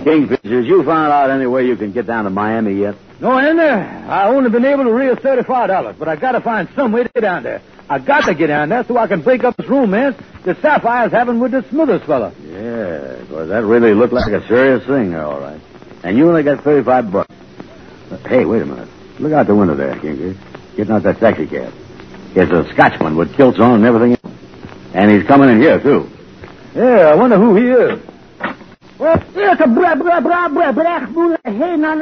Kingfish, has you found out any way you can get down to Miami yet? No, Andy. I've only been able to raise $35, but I got to find some way to get down there. I got to get down there so I can break up this romance that Sapphire's having with this Smithers fella. Yeah, well, that really looked like a serious thing there, all right. And you only got $35. Hey, wait a minute. Look out the window there, Kingfish. Getting out that taxi cab. It's a Scotchman with kilts on and everything else. And he's coming in here, too. Yeah, I wonder who he is. Well, it's a black bull. Hey, none.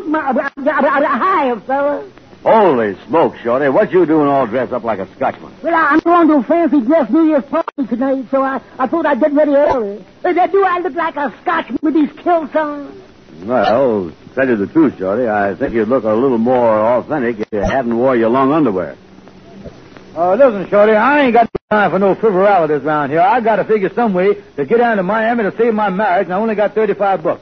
Hi, fella. Holy smoke, Shorty. What you doing all dressed up like a Scotchman? Well, I'm going to a fancy dress New Year's party tonight, so I thought I'd get ready early. Do I look like a Scotchman with these kilts on? Well, to tell you the truth, Shorty, I think you'd look a little more authentic if you hadn't wore your long underwear. Listen, Shorty, I ain't got time for no frivolities around here. I got to figure some way to get down to Miami to save my marriage, and I only got $35.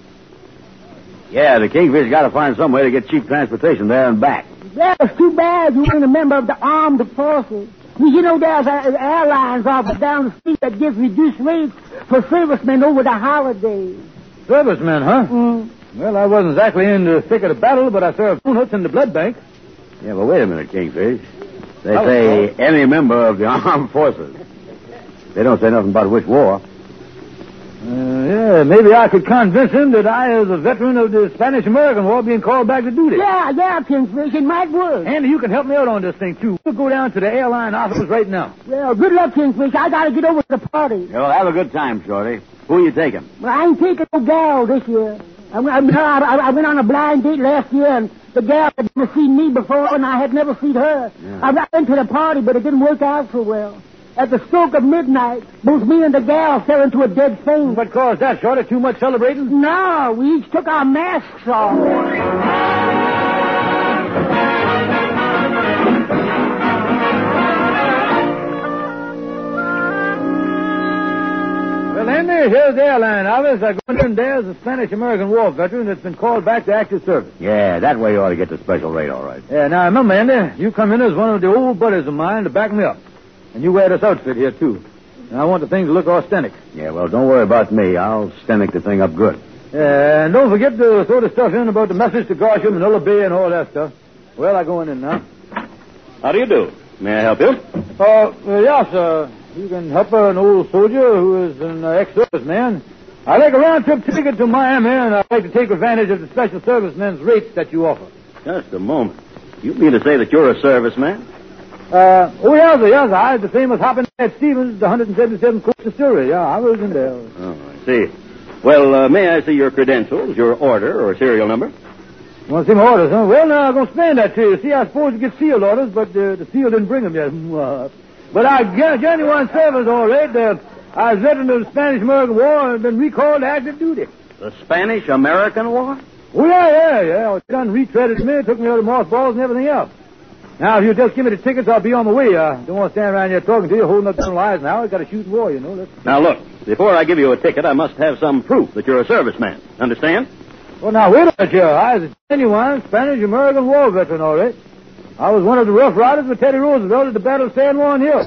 Yeah, the Kingfish got to find some way to get cheap transportation there and back. Yeah, it's too bad you ain't a member of the armed forces. You know, there's an airlines office down the street that gives reduced rates for servicemen over the holidays. Servicemen, huh? Mm. Well, I wasn't exactly in the thick of the battle, but I served donuts in the blood bank. Yeah, but wait a minute, Kingfish. They say any member of the armed forces. They don't say nothing about which war. Yeah, maybe I could convince him that I, as a veteran of the Spanish-American War, being called back to duty. Yeah, Kingfish, it might work. Andy, you can help me out on this thing, too. We'll go down to the airline office right now. Well, good luck, Kingfish. I got to get over to the party. Well, have a good time, Shorty. Who are you taking? Well, I ain't taking no gal this year. I went on a blind date last year, and the gal had never seen me before, and I had never seen her. Yeah. I went to the party, but it didn't work out so well. At the stroke of midnight, both me and the gal fell into a dead faint. What caused that, Shorty? Too much celebrating? No, we each took our masks off. Well, Andy, here's the airline office. I go in there as a Spanish-American War veteran that's been called back to active service. Yeah, that way you ought to get the special rate, all right. Yeah, now remember, Andy, you come in as one of the old buddies of mine to back me up. And you wear this outfit here, too. And I want the thing to look authentic. Yeah, well, don't worry about me. I'll stenic the thing up good. Yeah, and don't forget to throw the stuff in about the message to Garsham, Manila Bay, and all that stuff. Well, I'm going in now. How do you do? May I help you? Yes, you can help an old soldier who is an ex-serviceman. I'd like a round-trip ticket to Miami, and I'd like to take advantage of the special servicemen's rates that you offer. Just a moment. You mean to say that you're a serviceman? Yes. I the famous Hoppin' at Stevens, the 177 Coast Distillery. Yeah, I was in there. Oh, I see. Well, may I see your credentials, your order or serial number? You want to see my orders, huh? Well, now, I'm going to spend that to you. See, I supposed to get sealed orders, but the seal didn't bring them yet. But I genuine service, all right. I was veteran of the Spanish-American War and been recalled to active duty. The Spanish-American War? Oh, yeah. It done retreaded me, took me out of mothballs and everything else. Now, if you just give me the tickets, I'll be on my way. I don't want to stand around here talking to you, holding up General Eisenhower. I've got to shoot war, you know. Now, look, before I give you a ticket, I must have some proof that you're a serviceman. Understand? Well, now, wait a minute here. I was a genuine Spanish-American War veteran, all right. I was one of the Rough Riders with Teddy Roosevelt at the Battle of San Juan Hill.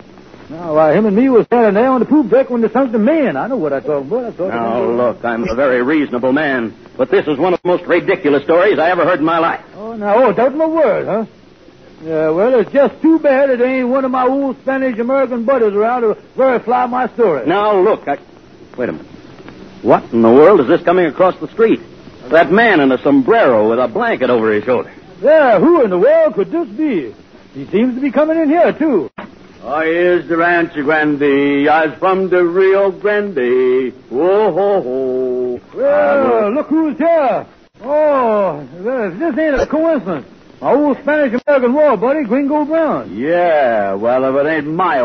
Now, him and me was standing there on the poop deck when they sunk the Maine. I know what I'm talking about. Now, look, I'm a very reasonable man, but this is one of the most ridiculous stories I ever heard in my life. Doubt my word, huh? Yeah, well, it's just too bad that there ain't one of my old Spanish-American buddies around to verify my story. Now, look, wait a minute. What in the world is this coming across the street? That man in a sombrero with a blanket over his shoulder. Yeah, who in the world could this be? He seems to be coming in here, too. I is the Rancho Grande. I's from the Rio Grande. Whoa, ho, ho. Well, look who's here. Oh, this ain't a coincidence. My old Spanish-American War buddy, Gringo Brown. Yeah, well, if it ain't my